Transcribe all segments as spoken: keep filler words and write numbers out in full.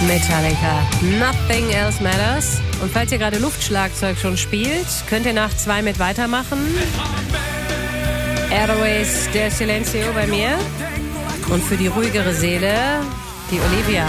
Metallica, Nothing Else Matters. Und falls ihr gerade Luftschlagzeug schon spielt, könnt ihr nach zwei mit weitermachen. Airways, der Silencio bei mir. Und für die ruhigere Seele, die Olivia.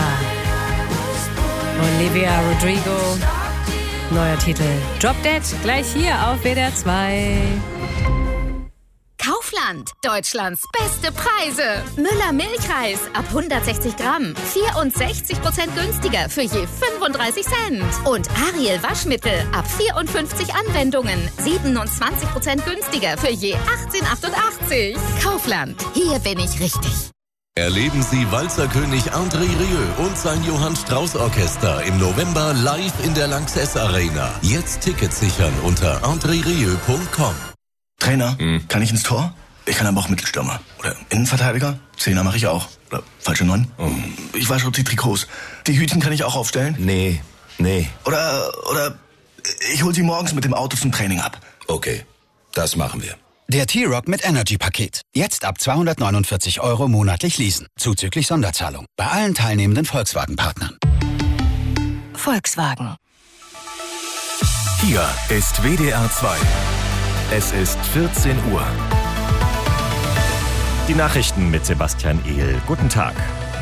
Olivia Rodrigo, neuer Titel Drop Dead, gleich hier auf W D R zwei. Kaufland, Deutschlands beste Preise. Müller Milchreis ab hundertsechzig Gramm, vierundsechzig Prozent günstiger für je fünfunddreißig Cent. Und Ariel Waschmittel ab vierundfünfzig Anwendungen, siebenundzwanzig Prozent günstiger für je achtzehn achtundachtzig. Kaufland, hier bin ich richtig. Erleben Sie Walzerkönig André Rieu und sein Johann Strauß Orchester im November live in der Lanxess Arena. Jetzt Tickets sichern unter andre rieu punkt com. Trainer, hm. kann ich ins Tor? Ich kann aber auch Mittelstürmer. Oder Innenverteidiger? Zehner mache ich auch. Oder falsche Neun? Oh. Ich wasche auch die Trikots. Die Hütchen kann ich auch aufstellen? Nee, nee. Oder, oder ich hol sie morgens mit dem Auto zum Training ab. Okay, das machen wir. Der T-Rock mit Energy-Paket. Jetzt ab zweihundertneunundvierzig Euro monatlich leasen. Zuzüglich Sonderzahlung. Bei allen teilnehmenden Volkswagen-Partnern. Volkswagen. Hier ist W D R zwei. Es ist vierzehn Uhr. Die Nachrichten mit Sebastian Ehl. Guten Tag.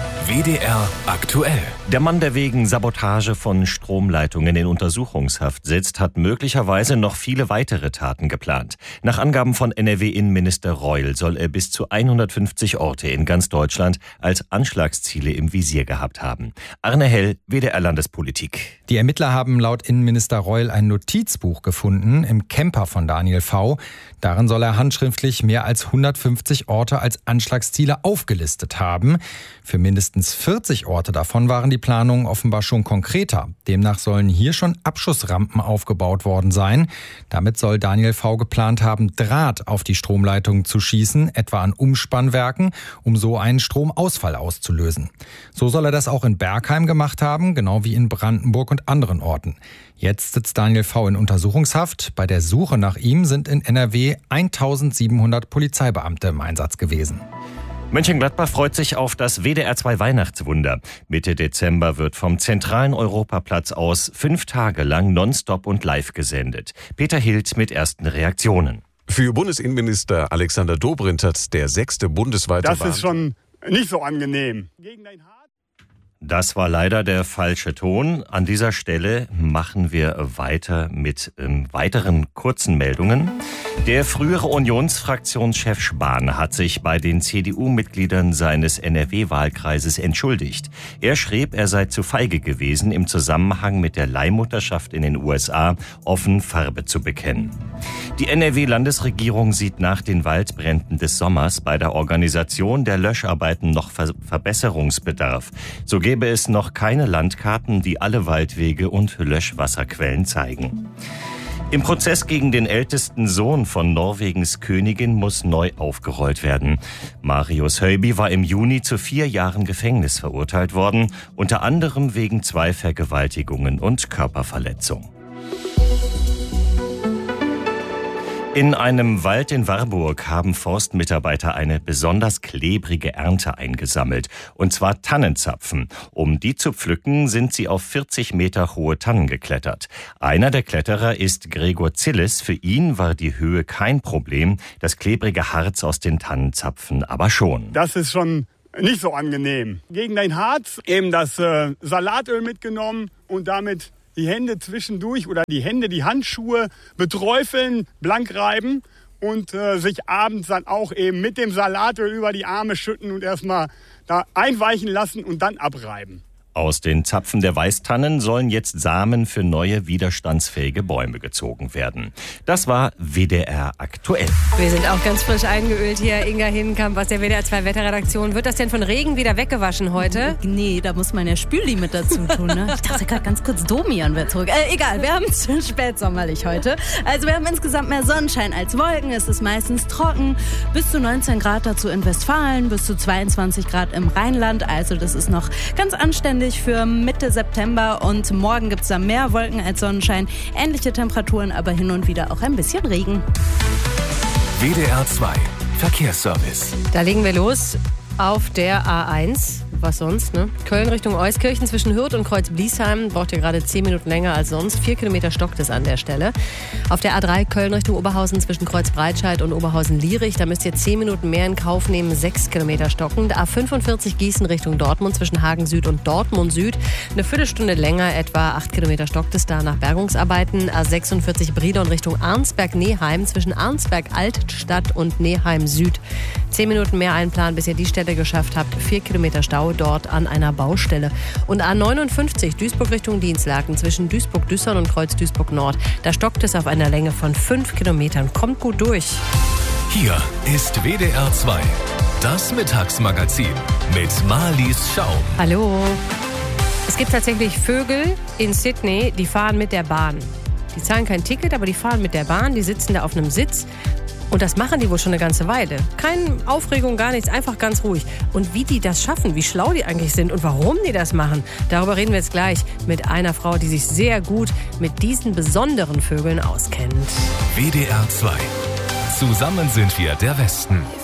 W D R aktuell. Der Mann, der wegen Sabotage von Stromleitungen in Untersuchungshaft sitzt, hat möglicherweise noch viele weitere Taten geplant. Nach Angaben von N R W-Innenminister Reul soll er bis zu hundertfünfzig Orte in ganz Deutschland als Anschlagsziele im Visier gehabt haben. Arne Hell, W D R Landespolitik. Die Ermittler haben laut Innenminister Reul ein Notizbuch gefunden im Camper von Daniel V. Darin soll er handschriftlich mehr als hundertfünfzig Orte als Anschlagsziele aufgelistet haben. Für mindestens vierzig Orte davon waren die Planungen offenbar schon konkreter. Demnach sollen hier schon Abschussrampen aufgebaut worden sein. Damit soll Daniel V. geplant haben, Draht auf die Stromleitungen zu schießen, etwa an Umspannwerken, um so einen Stromausfall auszulösen. So soll er das auch in Bergheim gemacht haben, genau wie in Brandenburg und anderen Orten. Jetzt sitzt Daniel V. in Untersuchungshaft. Bei der Suche nach ihm sind in N R W eintausendsiebenhundert Polizeibeamte im Einsatz gewesen. Mönchengladbach freut sich auf das W D R zwei Weihnachtswunder. Mitte Dezember wird vom zentralen Europaplatz aus fünf Tage lang nonstop und live gesendet. Peter Hild mit ersten Reaktionen. Für Bundesinnenminister Alexander Dobrindt hat der sechste bundesweite Das ist schon nicht so angenehm. Gegen dein Haar. Das war leider der falsche Ton. An dieser Stelle machen wir weiter mit ähm, weiteren kurzen Meldungen. Der frühere Unionsfraktionschef Spahn hat sich bei den C D U-Mitgliedern seines N R W-Wahlkreises entschuldigt. Er schrieb, er sei zu feige gewesen, im Zusammenhang mit der Leihmutterschaft in den U S A offen Farbe zu bekennen. Die N R W-Landesregierung sieht nach den Waldbränden des Sommers bei der Organisation der Löscharbeiten noch Ver- Verbesserungsbedarf. So gäbe es noch keine Landkarten, die alle Waldwege und Löschwasserquellen zeigen. Im Prozess gegen den ältesten Sohn von Norwegens Königin muss neu aufgerollt werden. Marius Höiby war im Juni zu vier Jahren Gefängnis verurteilt worden, unter anderem wegen zwei Vergewaltigungen und Körperverletzung. In einem Wald in Warburg haben Forstmitarbeiter eine besonders klebrige Ernte eingesammelt, und zwar Tannenzapfen. Um die zu pflücken, sind sie auf vierzig Meter hohe Tannen geklettert. Einer der Kletterer ist Gregor Zilles. Für ihn war die Höhe kein Problem, das klebrige Harz aus den Tannenzapfen aber schon. Das ist schon nicht so angenehm. Gegen dein Harz eben das äh, Salatöl mitgenommen und damit die Hände zwischendurch oder die Hände, die Handschuhe beträufeln, blank reiben und äh, sich abends dann auch eben mit dem Salatöl über die Arme schütten und erstmal da einweichen lassen und dann abreiben. Aus den Zapfen der Weißtannen sollen jetzt Samen für neue widerstandsfähige Bäume gezogen werden. Das war W D R aktuell. Wir sind auch ganz frisch eingeölt hier. Inga Hindenkamp aus der W D R zwei Wetterredaktion. Wird das denn von Regen wieder weggewaschen heute? Nee, da muss man ja Spüli mit dazu tun. Ne? Ich dachte gerade ganz kurz, Domian wird zurück. Äh, egal, wir haben es schon spätsommerlich heute. Also wir haben insgesamt mehr Sonnenschein als Wolken. Es ist meistens trocken. Bis zu neunzehn Grad dazu in Westfalen, bis zu zweiundzwanzig Grad im Rheinland. Also das ist noch ganz anständig für Mitte September, und morgen gibt es da mehr Wolken als Sonnenschein. Ähnliche Temperaturen, aber hin und wieder auch ein bisschen Regen. W D R zwei Verkehrsservice. Da legen wir los auf der A eins. was sonst, ne? Köln Richtung Euskirchen zwischen Hürth und Kreuz-Bliesheim braucht ihr gerade zehn Minuten länger als sonst. Vier Kilometer stockt es an der Stelle. Auf der A drei Köln Richtung Oberhausen zwischen Kreuz-Breitscheid und Oberhausen-Lierich, da müsst ihr zehn Minuten mehr in Kauf nehmen, sechs Kilometer stockend. A fünfundvierzig Gießen Richtung Dortmund zwischen Hagen Süd und Dortmund Süd, eine Viertelstunde länger, etwa acht Kilometer stockt es da nach Bergungsarbeiten. A sechsundvierzig Bridon Richtung Arnsberg-Neheim zwischen Arnsberg-Altstadt und Neheim Süd. Zehn Minuten mehr einplanen, bis ihr die Stelle geschafft habt. Vier Kilometer Stau dort an einer Baustelle. Und A neunundfünfzig Duisburg Richtung Dienstlaken zwischen Duisburg-Düssern und Kreuz-Duisburg Nord. Da stockt es auf einer Länge von fünf Kilometern. Kommt gut durch. Hier ist W D R zwei, das Mittagsmagazin mit Marlies Schaum. Hallo. Es gibt tatsächlich Vögel in Sydney, die fahren mit der Bahn. Die zahlen kein Ticket, aber die fahren mit der Bahn. Die sitzen da auf einem Sitz. Und das machen die wohl schon eine ganze Weile. Keine Aufregung, gar nichts, einfach ganz ruhig. Und wie die das schaffen, wie schlau die eigentlich sind und warum die das machen, darüber reden wir jetzt gleich mit einer Frau, die sich sehr gut mit diesen besonderen Vögeln auskennt. W D R zwei. Zusammen sind wir der Westen.